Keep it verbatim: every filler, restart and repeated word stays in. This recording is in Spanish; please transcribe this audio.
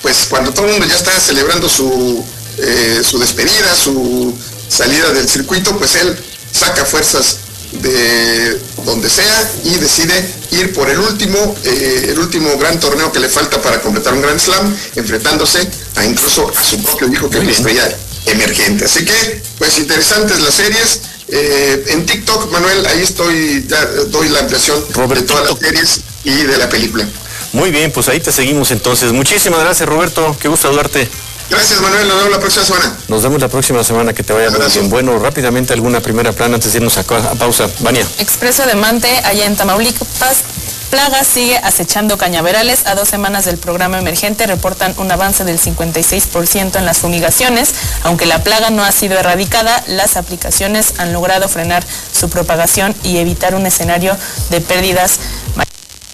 pues cuando todo el mundo ya está celebrando su, eh, su despedida, su salida del circuito, pues él saca fuerzas de donde sea y decide ir por el último, eh, el último gran torneo que le falta para completar un Grand Slam, enfrentándose a incluso a su propio hijo, que es una estrella emergente. Así que, pues interesantes las series. Eh, en TikTok, Manuel, ahí estoy, ya doy la ampliación Robert, de todas las series y de la película. Muy bien, pues ahí te seguimos entonces. Muchísimas gracias, Roberto, qué gusto saludarte. Gracias, Manuel, nos vemos la próxima semana. Nos vemos la próxima semana, que te vaya muy bien. Bueno, rápidamente alguna primera plana antes de irnos a, a pausa. Vania. Expreso de Mante, allá en Tamaulipas. Plaga sigue acechando cañaverales. A dos semanas del programa emergente reportan un avance del cincuenta y seis por ciento en las fumigaciones. Aunque la plaga no ha sido erradicada, las aplicaciones han logrado frenar su propagación y evitar un escenario de pérdidas mayores.